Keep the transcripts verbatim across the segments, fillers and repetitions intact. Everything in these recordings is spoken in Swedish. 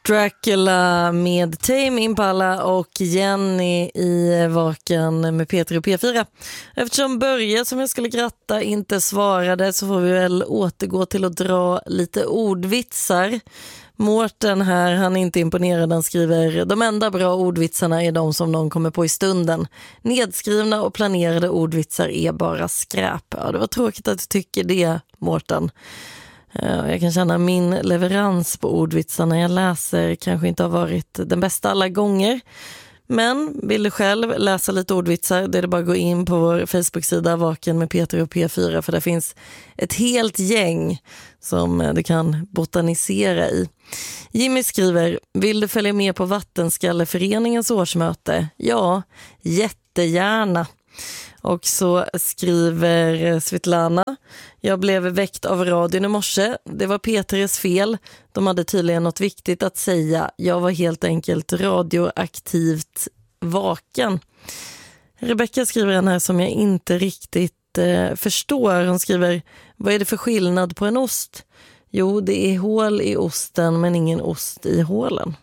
Dracula med Tame Impala och Jenny i Vaken med Peter och P fyra. Eftersom Börje som jag skulle gratta inte svarade så får vi väl återgå till att dra lite ordvitsar. Mårten här, han är inte imponerad, han skriver: de enda bra ordvitsarna är de som någon kommer på i stunden. Nedskrivna och planerade ordvitsar är bara skräp. Ja, det var tråkigt att du tycker det, Mårten. Jag kan känna min leverans på ordvitsar när jag läser kanske inte har varit den bästa alla gånger. Men vill du själv läsa lite ordvitsar, det är det bara att gå in på vår Facebook-sida Vaken med Peter och P fyra, för det finns ett helt gäng som du kan botanisera i. Jimmy skriver: vill du följa med på Vattenskalleföreningens årsmöte? Ja, jättegärna. Och så skriver Svetlana: jag blev väckt av radion i morse. Det var Peters fel. De hade tydligen något viktigt att säga. Jag var helt enkelt radioaktivt vaken. Rebecca skriver en här som jag inte riktigt eh, förstår. Hon skriver: vad är det för skillnad på en ost? Jo, det är hål i osten men ingen ost i hålen.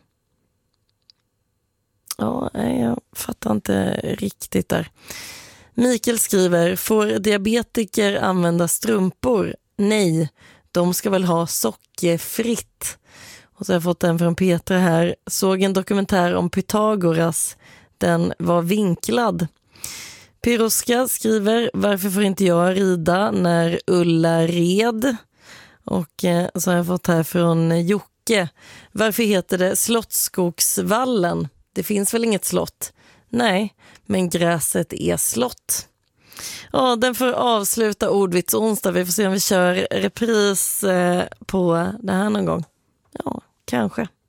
Ja, jag fattar inte riktigt där. Mikael skriver: får diabetiker använda strumpor? Nej, de ska väl ha sockerfritt. Och så har jag fått en från Petra här. Såg en dokumentär om Pythagoras. Den var vinklad. Piroska skriver: varför får inte jag rida när Ulla red? Och eh, så har jag fått här från Jocke: varför heter det Slottsskogsvallen? Det finns väl inget slott? Nej, men gräset är slott. Ja, den får avsluta ordvits onsdag. Vi får se om vi kör repris eh, på det här någon gång. Ja, kanske.